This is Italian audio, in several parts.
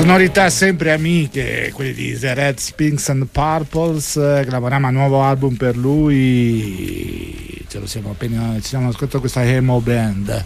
Sonorità sempre amiche, quelli di The Reds, Pinks and Purples, che lavoriamo a un nuovo album per lui. Ci siamo ascoltato questa emo band.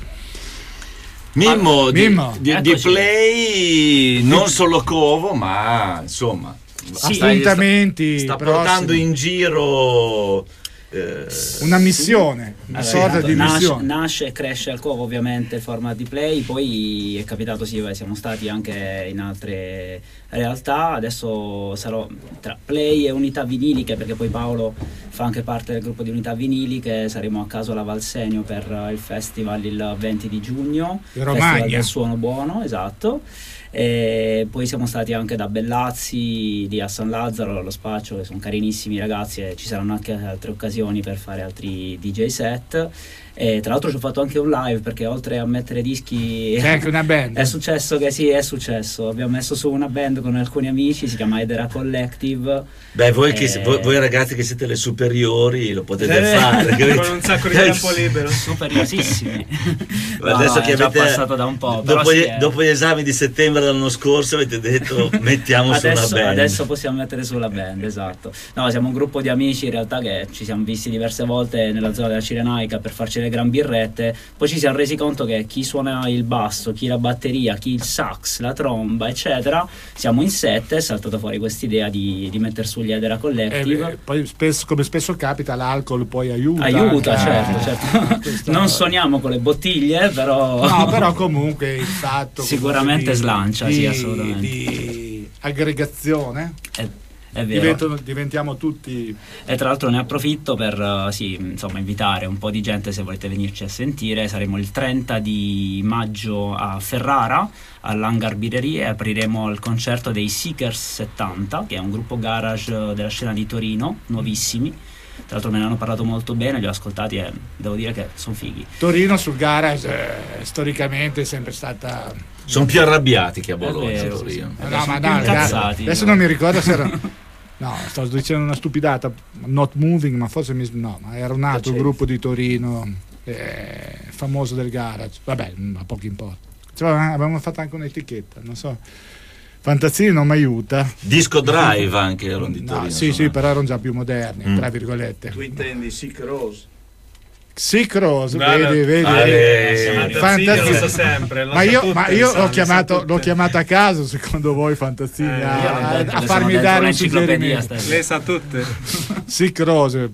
Mimmo, di Eccoci. Play, non solo Covo, ma insomma, appuntamenti, sta portando in giro una missione, una sorta di missione. Nasce e cresce al Covo ovviamente il format di Play, poi è capitato, siamo stati anche in altre realtà, adesso sarò tra Play e Unità Viniliche, perché poi Paolo fa anche parte del gruppo di Unità Viniliche, saremo a caso alla Valsenio per il festival il 20 di giugno, Festival del Suono Buono, esatto. E poi siamo stati anche da Bellazzi, di a San Lazzaro, allo Spaccio, che sono carinissimi ragazzi, e ci saranno anche altre occasioni per fare altri DJ set. E tra l'altro ci ho fatto anche un live, perché oltre a mettere dischi c'è anche una band. È successo che sì, è successo. Abbiamo messo su una band con alcuni amici, si chiama Edera Collective. Beh, voi ragazzi che siete le superiori lo potete fare con un sacco di tempo libero. Superiorissimi. Adesso che già avete passato da un po'. Dopo gli esami di settembre dell'anno scorso avete detto mettiamo su una band. Adesso possiamo mettere su la band, esatto. No, siamo un gruppo di amici in realtà che ci siamo visti diverse volte nella zona della Cirenaica per farci le gran birrette, poi ci siamo resi conto che chi suona il basso, chi la batteria, chi il sax, la tromba eccetera, siamo in 7, è saltata fuori quest'idea di mettere su gli Edera Collective. Poi come spesso capita, l'alcol poi aiuta, certo. Non suoniamo con le bottiglie, però no, però comunque il fatto sicuramente slancia, sì, assolutamente, di aggregazione è vero. Diventiamo tutti. E tra l'altro ne approfitto per invitare un po' di gente, se volete venirci a sentire. Saremo il 30 di maggio a Ferrara all'Hangar Birrerie, apriremo il concerto dei Seekers 70, che è un gruppo garage della scena di Torino, nuovissimi. Tra l'altro me ne hanno parlato molto bene, li ho ascoltati e devo dire che sono fighi. Torino sul garage storicamente è sempre stata. Sono più arrabbiati che a Bologna. Vero, Torino. Incazzati. Adesso non mi ricordo se era. No, sto dicendo una stupidata, Not Moving, ma forse ma era un altro gruppo di Torino famoso del garage. Vabbè, ma poco importa. Abbiamo fatto anche un'etichetta, non so. Fantazzini non mi aiuta. Disco Drive anche erano di Torino. No, sì, però erano già più moderni, tra virgolette. Tu intendi Sick Rose? Sick Rose, vedi. Fantazzini lo sa sempre. Ma io l'ho chiamato a caso, secondo voi, Fantazzini a farmi dare un suggerimento. Lei sa tutte. Sick Rose,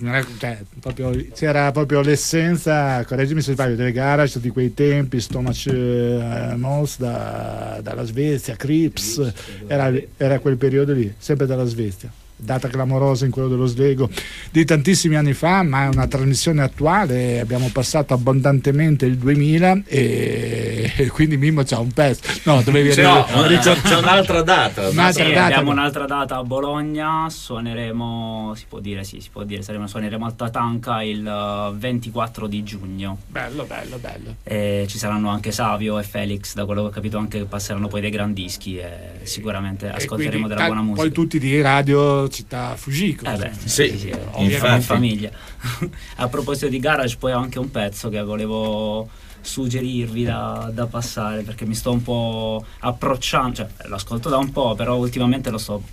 c'era proprio l'essenza, correggimi se sbaglio, delle garage di quei tempi, Stomach Mouse dalla Svezia, Crips, era quel periodo lì, sempre dalla Svezia. Data clamorosa in quello dello Svego di tantissimi anni fa, ma è una trasmissione attuale. Abbiamo passato abbondantemente il 2000 e quindi Mimmo c'ha un pezzo. No, c'è un'altra data. Abbiamo un'altra data a Bologna, suoneremo, si può dire, suoneremo al Tatanka il 24 di giugno. Bello. E ci saranno anche Savio e Felix, da quello che ho capito anche passeranno poi dei gran dischi e sicuramente ascolteremo della buona musica. Poi tutti di Radio Città Fujiko. Sì, in famiglia. A proposito di garage, poi ho anche un pezzo che volevo suggerirvi da passare, perché mi sto un po' approcciando, l'ascolto da un po', però ultimamente lo sto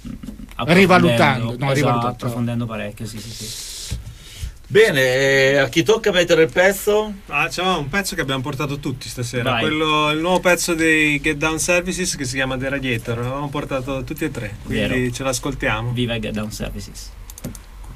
approfondendo parecchio. Sì. Bene, a chi tocca mettere il pezzo? C'è un pezzo che abbiamo portato tutti stasera. Vai. Il nuovo pezzo dei Get Down Services, che si chiama The Radiator. L'abbiamo portato tutti e tre, quindi ce l'ascoltiamo. Viva Get Down Services.